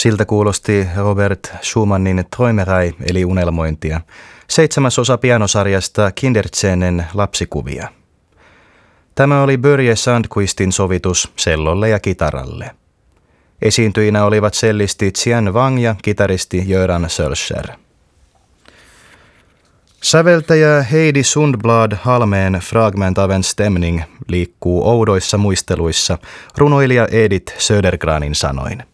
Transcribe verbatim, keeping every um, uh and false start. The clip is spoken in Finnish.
Siltä kuulosti Robert Schumannin Träumerei eli unelmointia, seitsemäs osa pianosarjasta Kinderscenen lapsikuvia. Tämä oli Börje Sandqvistin sovitus cellolle ja kitaralle. Esiintyjinä olivat cellisti Xian Wang ja kitaristi Göran Sölscher. Säveltäjä Heidi Sundblad Halmeen Fragment av en stämning liikkuu oudoissa muisteluissa runoilija Edith Södergranin sanoin.